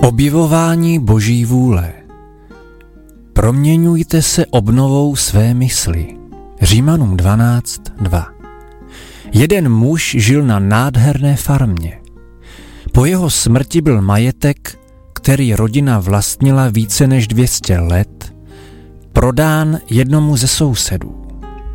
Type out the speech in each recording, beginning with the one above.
Objevování Boží vůle. Proměňujte se obnovou své mysli. Římanům 12:2. Jeden muž žil na nádherné farmě. Po jeho smrti byl majetek, který rodina vlastnila více než 200 let, prodán jednomu ze sousedů.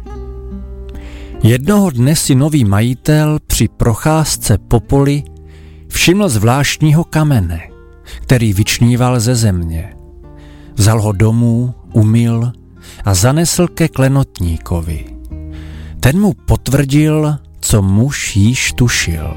Jednoho dne si nový majitel při procházce po poli všiml zvláštního kamene, který vyčníval ze země. Vzal ho domů, umyl a zanesl ke klenotníkovi. Ten mu potvrdil, co muž již tušil.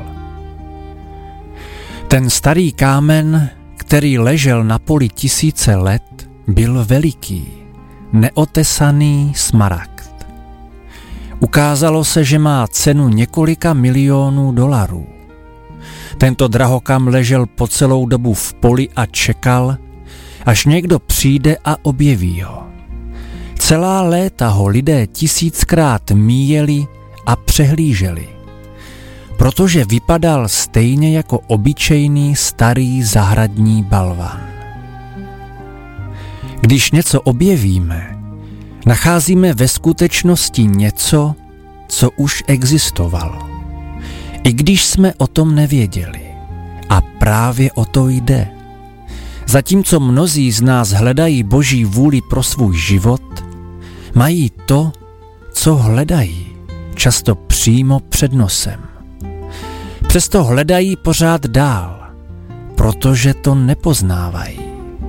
Ten starý kámen, který ležel na poli tisíce let, byl veliký, neotesaný smaragd. Ukázalo se, že má cenu několika milionů dolarů. Tento drahokam ležel po celou dobu v poli a čekal, až někdo přijde a objeví ho. Celá léta ho lidé 1000krát míjeli a přehlíželi, protože vypadal stejně jako obyčejný starý zahradní balvan. Když něco objevíme, nacházíme ve skutečnosti něco, co už existovalo, i když jsme o tom nevěděli. A právě o to jde. Zatímco mnozí z nás hledají Boží vůli pro svůj život, mají to, co hledají, často přímo před nosem. Přesto hledají pořád dál, protože to nepoznávají.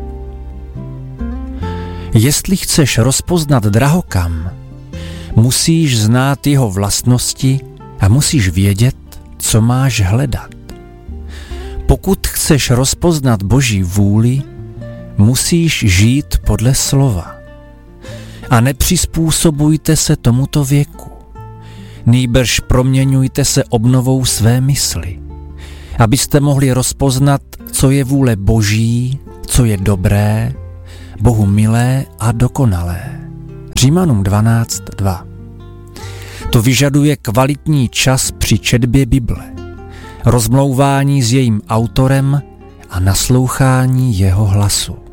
Jestli chceš rozpoznat drahokam, musíš znát jeho vlastnosti a musíš vědět, co máš hledat. Pokud chceš rozpoznat Boží vůli, musíš žít podle slova. A nepřizpůsobujte se tomuto věku. Nýbrž proměňujte se obnovou své mysli, abyste mohli rozpoznat, co je vůle Boží, co je dobré, Bohu milé a dokonalé. Římanům 12:2. To vyžaduje kvalitní čas při četbě Bible, rozmlouvání s jejím autorem a naslouchání jeho hlasu.